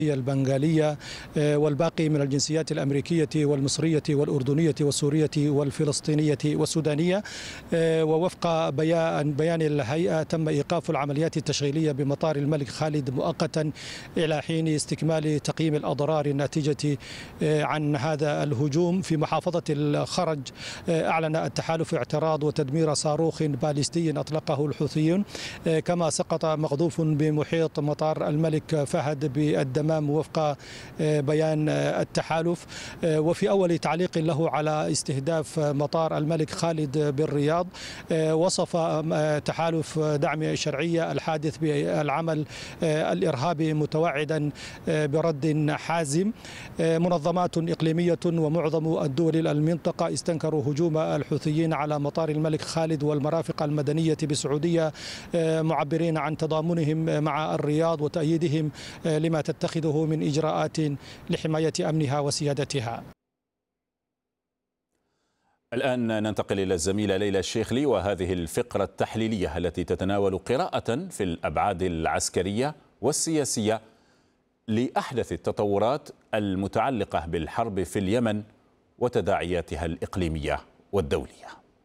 البنغالية والباقي من الجنسيات الأمريكية والمصرية والأردنية والسورية والفلسطينية والسودانية. ووفق بيان الهيئة تم إيقاف العمليات التشغيلية بمطار الملك خالد مؤقتا إلى حين استكمال تقييم الأضرار الناتجة عن هذا الهجوم. في محافظة الخرج أعلن التحالف اعتراض وتدمير صاروخ باليستي أطلقه الحوثيون، كما سقط مقذوف بمحيط مطار الملك فهد بالدمام وفق بيان التحالف. وفي أول تعليق له على استهداف مطار الملك خالد بالرياض، وصف تحالف دعم الشرعية الحادث بالعمل الإرهابي متوعدا برد حازم. منظمات إقليمية ومعظم الدول المنطقة استنكروا هجوم الحوثيين على مطار الملك خالد والمرافق المدنية بالسعودية، معبرين عن تضامنهم مع الرياض وتأييدهم لما تتخذه من إجراءات لحماية أمنها وسيادتها. الآن ننتقل إلى الزميلة ليلى الشيخلي وهذه الفقرة التحليلية التي تتناول قراءة في الأبعاد العسكرية والسياسية لأحدث التطورات المتعلقة بالحرب في اليمن وتداعياتها الإقليمية والدولية.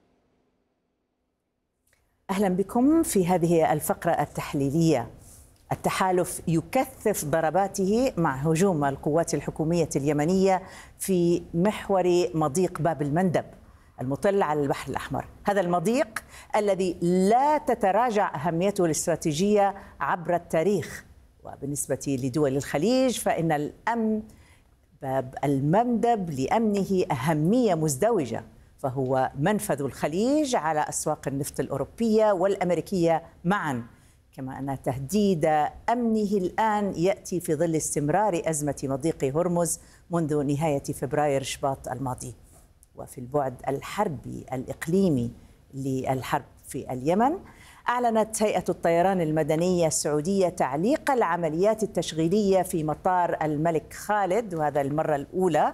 أهلا بكم في هذه الفقرة التحليلية. التحالف يكثف ضرباته مع هجوم القوات الحكومية اليمنية في محور مضيق باب المندب المطل على البحر الأحمر. هذا المضيق الذي لا تتراجع أهميته الاستراتيجية عبر التاريخ، وبالنسبة لدول الخليج فإن الأمن باب المندب لأمنه أهمية مزدوجة، فهو منفذ الخليج على أسواق النفط الأوروبية والأمريكية معاً، كما أن تهديد أمنه الآن يأتي في ظل استمرار أزمة مضيق هرمز منذ نهاية فبراير شباط الماضي. وفي البعد الحربي الإقليمي للحرب في اليمن، أعلنت هيئة الطيران المدنية السعودية تعليق العمليات التشغيلية في مطار الملك خالد، وهذا المرة الأولى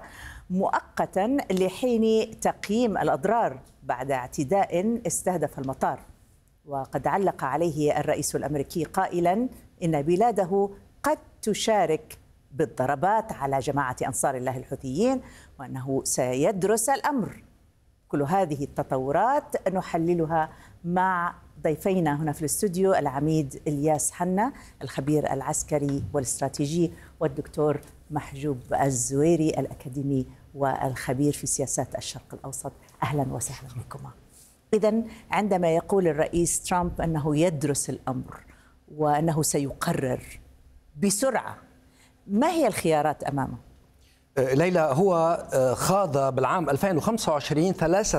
مؤقتا لحين تقييم الأضرار بعد اعتداء استهدف المطار. وقد علق عليه الرئيس الأمريكي قائلا إن بلاده قد تشارك بالضربات على جماعة أنصار الله الحوثيين وأنه سيدرس الأمر. كل هذه التطورات نحللها مع ضيفينا هنا في الاستوديو، العميد إلياس حنا الخبير العسكري والاستراتيجي، والدكتور محجوب الزويري الأكاديمي والخبير في سياسات الشرق الأوسط. أهلا وسهلا بكما. إذن عندما يقول الرئيس ترامب أنه يدرس الأمر وأنه سيقرر بسرعة، ما هي الخيارات أمامه؟ ليلى، هو خاض بالعام 2025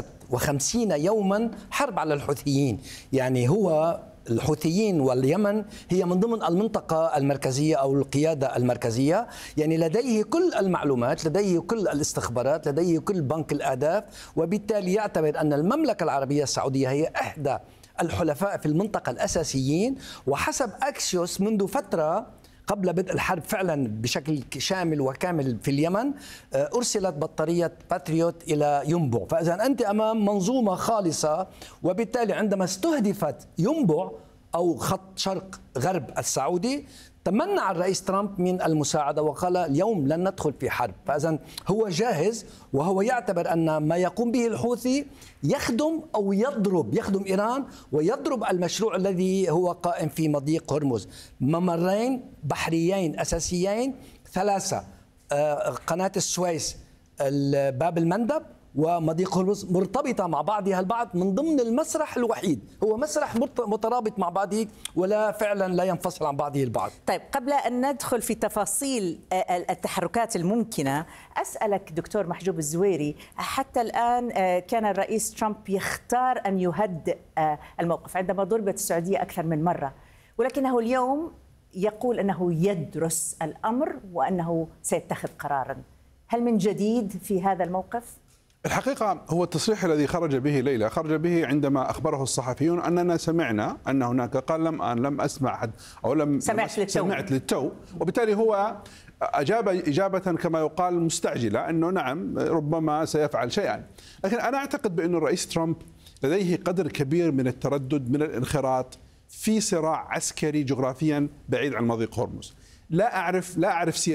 53 يوما حرب على الحوثيين. يعني هو الحوثيين واليمن هي من ضمن المنطقة المركزية أو القيادة المركزية، يعني لديه كل المعلومات، لديه كل الاستخبارات، لديه كل بنك الأهداف، وبالتالي يعتبر أن المملكة العربية السعودية هي إحدى الحلفاء في المنطقة الأساسيين. وحسب أكسيوس منذ فترة قبل بدء الحرب فعلا بشكل شامل وكامل في اليمن أرسلت بطارية باتريوت إلى ينبع، فإذا أنت أمام منظومة خالصة. وبالتالي عندما استهدفت ينبع أو خط شرق غرب السعودي تمنع الرئيس ترامب من المساعدة وقال اليوم لن ندخل في حرب. فإذا هو جاهز، وهو يعتبر أن ما يقوم به الحوثي يخدم أو يخدم إيران ويضرب المشروع الذي هو قائم في مضيق هرمز. ممرين بحريين أساسيين 3، قناة السويس، باب المندب، ومضيق هرمز، مرتبطة مع بعضها البعض من ضمن المسرح الوحيد. هو مسرح مترابط مع بعضه ولا فعلا لا ينفصل عن بعضه البعض. طيب، قبل أن ندخل في تفاصيل التحركات الممكنة، أسألك دكتور محجوب الزويري، حتى الآن كان الرئيس ترامب يختار أن يهدئ الموقف عندما ضربت السعودية أكثر من مرة، ولكنه اليوم يقول أنه يدرس الأمر وأنه سيتخذ قرارا. هل من جديد في هذا الموقف؟ الحقيقة هو التصريح الذي خرج به ليلى خرج به عندما أخبره الصحفيون أننا سمعنا أن هناك، قال لم أسمع أحد أو لم سمعت للتو، وبالتالي هو أجاب إجابة كما يقال مستعجلة أنه نعم ربما سيفعل شيئا. لكن أنا أعتقد بأن الرئيس ترامب لديه قدر كبير من التردد، من الانخراط في صراع عسكري جغرافيا بعيد عن مضيق هرمز. لا أعرف